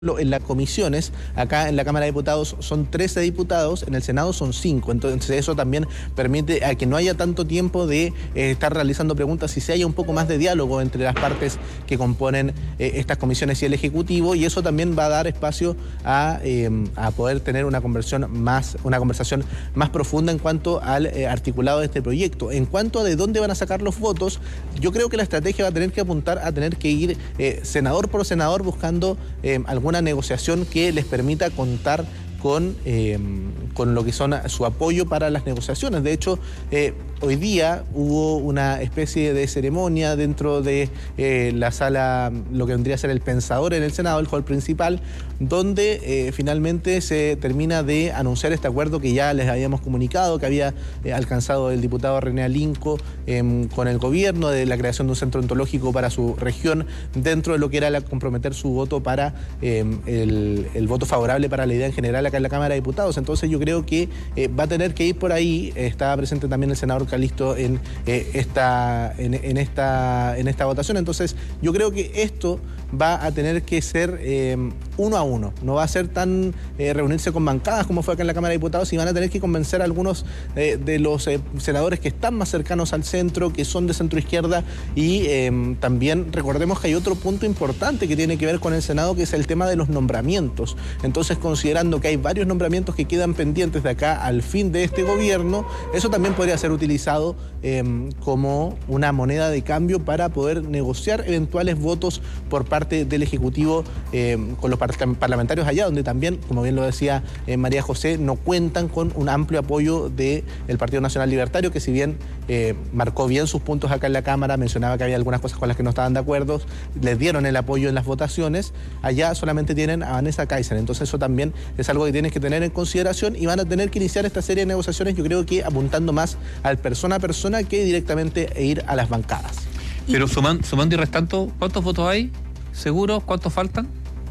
en las comisiones, acá en la Cámara de Diputados son 13 diputados, en el Senado son 5, entonces eso también permite a que no haya tanto tiempo de estar realizando preguntas y se haya un poco más de diálogo entre las partes que componen estas comisiones y el Ejecutivo, y eso también va a dar espacio a poder tener una conversación más profunda en cuanto al articulado de este proyecto. En cuanto a de dónde van a sacar los votos, yo creo que la estrategia va a tener que apuntar a tener que ir senador por senador buscando alguna negociación que les permita contar con lo que son su apoyo para las negociaciones. De hecho, hoy día hubo una especie de ceremonia dentro de la sala, lo que vendría a ser el Pensador en el Senado, el hall principal, donde finalmente se termina de anunciar este acuerdo que ya les habíamos comunicado, que había alcanzado el diputado René Alinco con el gobierno, de la creación de un centro ontológico para su región, dentro de lo que era comprometer su voto para el voto favorable para la idea en general acá en la Cámara de Diputados. Entonces yo creo que va a tener que ir por ahí. Estaba presente también el senador Calisto en esta votación. Entonces yo creo que esto va a tener que ser uno a uno. No va a ser tan reunirse con bancadas como fue acá en la Cámara de Diputados, y van a tener que convencer a algunos de los senadores que están más cercanos al centro, que son de centro izquierda, y también recordemos que hay otro punto importante que tiene que ver con el Senado, que es el tema de los nombramientos. Entonces, considerando que hay varios nombramientos que quedan pendientes de acá al fin de este gobierno, eso también podría ser utilizado como una moneda de cambio para poder negociar eventuales votos por parte del Ejecutivo con los parlamentarios allá, donde también, como bien lo decía María José, no cuentan con un amplio apoyo del Partido Nacional Libertario, que si bien marcó bien sus puntos acá en la Cámara, mencionaba que había algunas cosas con las que no estaban de acuerdo, les dieron el apoyo en las votaciones, allá solamente tienen a Vanessa Kaiser. Entonces eso también es algo que tienes que tener en consideración, y van a tener que iniciar esta serie de negociaciones, yo creo que apuntando más al persona a persona que directamente ir a las bancadas. Pero sumando y restando, ¿cuántos votos hay? ¿Seguros? ¿Cuántos faltan?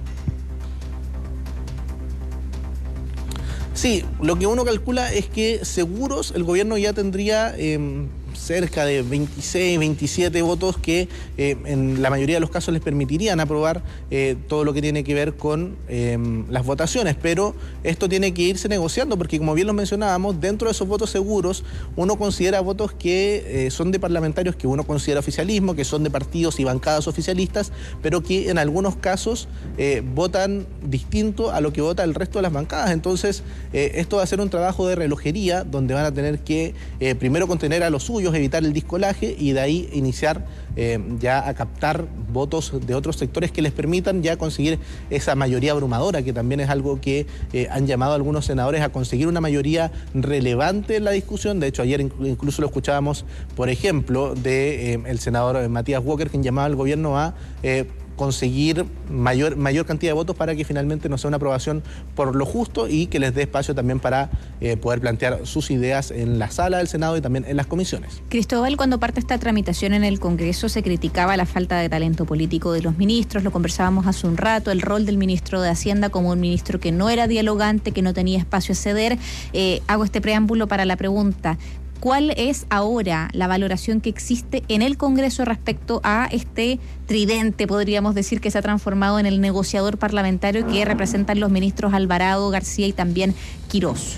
Sí, lo que uno calcula es que seguros el gobierno ya tendría cerca de 26, 27 votos que en la mayoría de los casos les permitirían aprobar todo lo que tiene que ver con las votaciones, pero esto tiene que irse negociando, porque como bien lo mencionábamos, dentro de esos votos seguros uno considera votos que son de parlamentarios que uno considera oficialismo, que son de partidos y bancadas oficialistas, pero que en algunos casos votan distinto a lo que vota el resto de las bancadas. Entonces esto va a ser un trabajo de relojería, donde van a tener que primero contener a los suyos, evitar el discolaje, y de ahí iniciar ya a captar votos de otros sectores que les permitan ya conseguir esa mayoría abrumadora, que también es algo que han llamado algunos senadores a conseguir una mayoría relevante en la discusión. De hecho, ayer incluso lo escuchábamos, por ejemplo, el senador Matías Walker, quien llamaba al gobierno a conseguir mayor cantidad de votos para que finalmente no sea una aprobación por lo justo, y que les dé espacio también para poder plantear sus ideas en la sala del Senado y también en las comisiones. Cristóbal, cuando parte esta tramitación en el Congreso se criticaba la falta de talento político de los ministros, lo conversábamos hace un rato, el rol del ministro de Hacienda como un ministro que no era dialogante, que no tenía espacio a ceder. Hago este preámbulo para la pregunta: ¿cuál es ahora la valoración que existe en el Congreso respecto a este tridente, podríamos decir, que se ha transformado en el negociador parlamentario que representan los ministros Alvarado, García y también Quirós?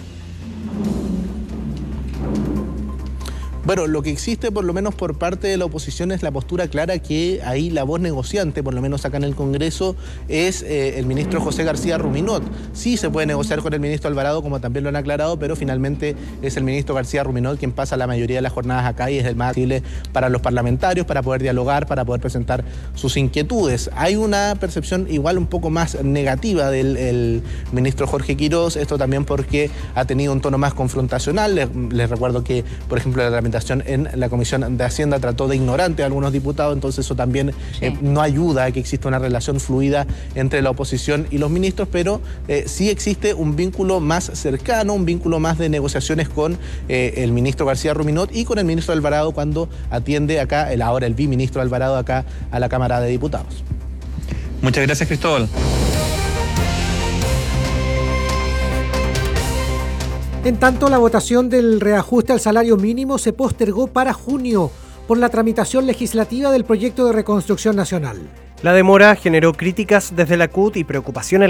Bueno, lo que existe, por lo menos por parte de la oposición, es la postura clara que ahí la voz negociante, por lo menos acá en el Congreso, es el ministro José García Ruminot. Sí se puede negociar con el ministro Alvarado, como también lo han aclarado, pero finalmente es el ministro García Ruminot quien pasa la mayoría de las jornadas acá y es el más accesible para los parlamentarios, para poder dialogar, para poder presentar sus inquietudes. Hay una percepción igual un poco más negativa del ministro Jorge Quirós, esto también porque ha tenido un tono más confrontacional. Les recuerdo que, por ejemplo, la en la Comisión de Hacienda trató de ignorante a algunos diputados, entonces eso también no ayuda a que exista una relación fluida entre la oposición y los ministros, pero sí existe un vínculo más cercano, un vínculo más de negociaciones con el ministro García Ruminot y con el ministro Alvarado cuando atiende acá, ahora el biministro Alvarado acá a la Cámara de Diputados. Muchas gracias, Cristóbal. En tanto, la votación del reajuste al salario mínimo se postergó para junio por la tramitación legislativa del proyecto de reconstrucción nacional. La demora generó críticas desde la CUT y preocupación en